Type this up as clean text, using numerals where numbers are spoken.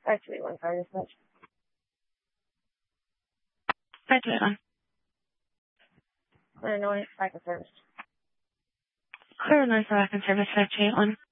5281 fire dispatch. 5281. Clear noise, back in service. Clear noise, back in service, 5281.